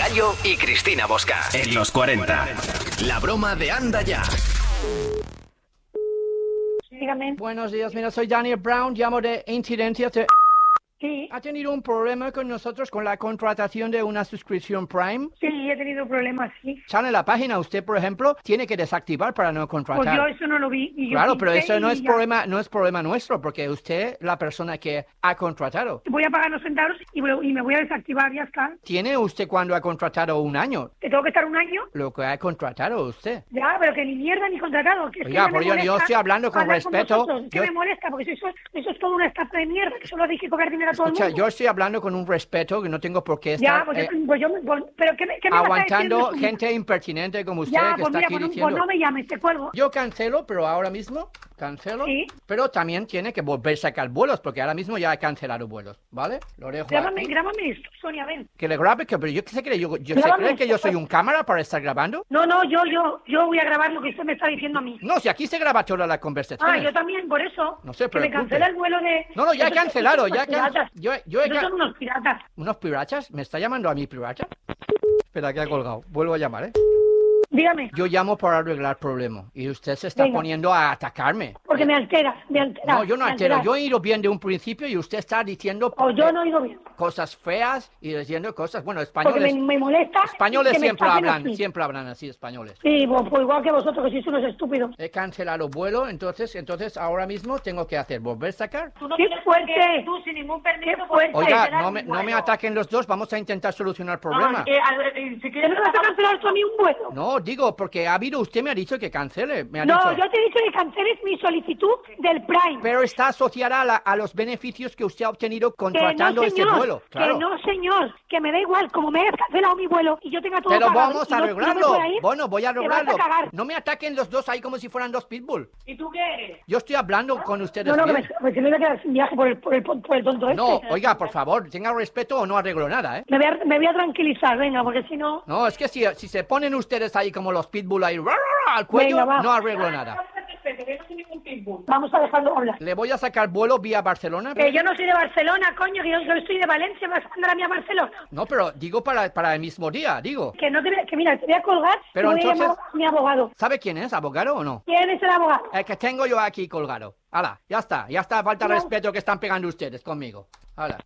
Gallo y Cristina Bosca. En los 40. La broma de Anda Ya. Dígame. Buenos días, mira, soy Daniel Brown, llamo de Incidencias de... Sí, ¿Ha tenido un problema con nosotros con la contratación de una suscripción Prime? sí, he tenido problemas, sí. Sale en la página, usted, por ejemplo, tiene que desactivar para no contratar. Pues yo eso no lo vi. Y yo Claro, pero pinché eso no y es ya. problema nuestro, porque usted, la persona que ha contratado. Voy a pagar los centavos y me voy a desactivar, ya está. ¿Tiene usted cuando ha contratado un año? ¿Que tengo que estar un año? Lo que ha contratado usted. Ya, pero que ni mierda ni contratado. Que es Oiga, que ya me por Dios, yo molesta estoy hablando con hablar respeto. vosotros. Es que Yo- me molesta, porque eso es toda una estafa de mierda, que solo dije cobrar dinero a todo Escucha, el mundo. yo estoy hablando con un respeto que no tengo por qué Ya, estar pero ¿qué me vas a aguantando decir de su- gente impertinente como usted Ya, que pues está mira, aquí pues diciendo. no me llames, te cuelgo. Yo cancelo, pero ahora mismo cancelo. Sí. Pero también tiene que volver a sacar vuelos, porque ahora mismo ya he cancelado vuelos, ¿vale? Lo dejo aquí. Grábame esto, Sonia, ven. Que le grabe, pero yo se cree, se Grábame cree que yo esto, soy un cámara para estar grabando. No, yo voy a grabar lo que usted me está diciendo a mí. No, si aquí se graba toda la conversación. Ah, yo también, por eso. No se que me preocupe. cancela el vuelo de... No, ya he Esos- cancelado, esos ya he son piratas. yo he Esos son unos piratas. ¿Unos piratas? ¿Me está llamando a mí pirata? Espera, que ha colgado. Vuelvo a llamar, ¿eh? Dígame, Yo llamo para arreglar problemas y usted se está Venga. poniendo a atacarme. porque me alteras. No, yo no me altero. alteras. Yo he ido bien de un principio y usted está diciendo O yo no he ido bien. cosas feas y diciendo cosas... Bueno, Porque españoles... me molesta... Españoles que me siempre estafen hablan, así. siempre hablan así, españoles. Sí, pues igual que vosotros, que sois unos estúpidos. He cancelado vuelo, entonces ahora mismo tengo que hacer, volver a sacar. ¡Qué fuerte! Tú sin ningún permiso ¡Qué puedes fuerte! Oiga, cancelar no un me vuelo. ataquen los dos, vamos a intentar solucionar el No, problema. si ¿Que quieres no me vas a cancelar tú a mí un vuelo? No, digo, porque ha habido, usted me ha dicho que cancele, me ha No, dicho. yo te he dicho que canceles mi solicitud del Prime. Pero está asociada a los beneficios que usted ha obtenido Que contratando no, este señor, vuelo. Claro. que no, señor, que me da igual, como me hayas cancelado mi vuelo y yo tenga todo Pero pagado vamos y a no me arreglarlo. pueda ir, Bueno, voy a te vas a arreglarlo. cagar. No me ataquen los dos ahí como si fueran dos pitbull. ¿Y tú qué eres? Yo estoy hablando con ustedes No, que bien. me voy a quedar sin viaje por el tonto este. No, oiga, por favor, tenga respeto o no arreglo nada, ¿eh? Me voy a tranquilizar, venga, porque si no... No, es que si se ponen ustedes ahí como los pitbull ahí al cuello, Venga, va. no arreglo nada. Yo no soy ningún pitbull. Vamos a dejarlo hablar. Le voy a sacar vuelo vía Barcelona. Que yo no soy de Barcelona, coño, que yo estoy de Valencia, me vas a mandar a mí a Barcelona. No, pero digo para el mismo día, digo. Que no te voy a- que mira, te voy a colgar Pero y voy entonces- a llamar a mi abogado. ¿Sabe quién es? ¿Abogado o no? ¿Quién es el abogado? El que tengo yo aquí colgado. Hala, ya está, falta No. respeto que están pegando ustedes conmigo. Hala.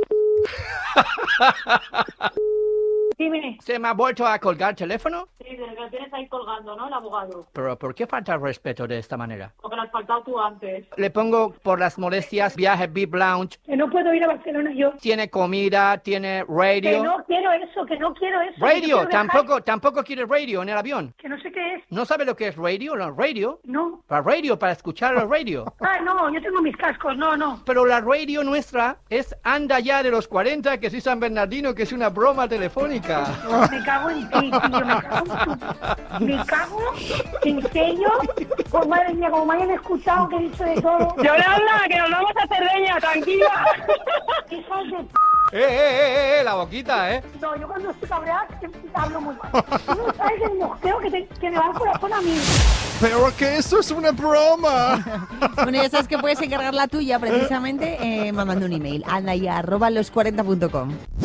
Dime. ¿Se me ha vuelto a colgar el teléfono? Sí, desde que lo tienes ahí colgando, ¿no? El abogado. Pero ¿por qué falta el respeto de esta manera? Porque lo has faltado tú antes. Le pongo por las molestias viaje VIP Lounge. Que no puedo ir a Barcelona yo. Tiene comida, tiene Que radio. no quiero eso, que no quiero eso. que Radio, yo quiero viajar. tampoco quiere radio en el avión. Que no sé qué es. ¿No sabe lo que es radio? No, radio. No. Para escuchar la radio. Ah, no, yo tengo mis cascos, no. Pero la radio nuestra es Anda Ya de los 40, que es San Bernardino, que es una broma telefónica. Me cago en ti, tío, me cago en tu... Me cago, ¿en serio? Pues madre mía, como me hayan escuchado que he dicho de todo. ¡Yolanda, que nos vamos a Cerdeña, tranquila! Hijos de... La boquita, No, yo cuando estoy cabreada te hablo muy mal. Tú no sabes el mosqueo que me va al corazón a mí. Pero que eso es una broma. Bueno, ya sabes que puedes encargar la tuya precisamente mandando un email. andaya@los40.com.